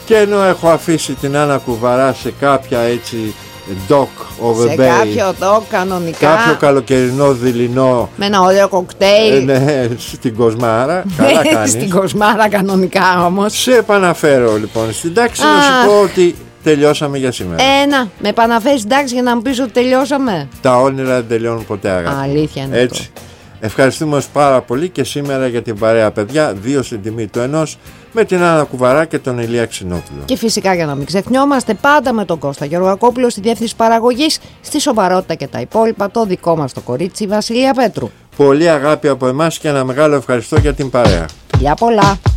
Και ενώ έχω αφήσει την Άννα Κουβαρά σε κάποια έτσι dock of a bay, σε κάποιο dock κανονικά, κάποιο καλοκαιρινό δειλινό, με ένα ωραίο κοκτέιλ, ναι, στην Κοσμάρα. Καλά κάνεις. Στην Κοσμάρα κανονικά όμως. Σε επαναφέρω λοιπόν στην τάξη να σου πω ότι τελειώσαμε για σήμερα. Με επαναφέρεις στην τάξη για να μου πεις ότι τελειώσαμε. Τα όνειρα δεν τελειώνουν ποτέ, αγάπη. Αλήθεια είναι έτσι αυτό. Ευχαριστούμε πάρα πολύ και σήμερα για την παρέα, παιδιά. 2 στην τιμή του ενός, με την Άννα Κουβαρά και τον Ηλία Ξινόπουλο. Και φυσικά, για να μην ξεχνιόμαστε, πάντα με τον Κώστα Γεωργακόπουλο στη διεύθυνση παραγωγής, στη σοβαρότητα και τα υπόλοιπα, το δικό μας το κορίτσι Βασιλεία Πέτρου. Πολύ αγάπη από εμάς και ένα μεγάλο ευχαριστώ για την παρέα. Φιλιά πολλά.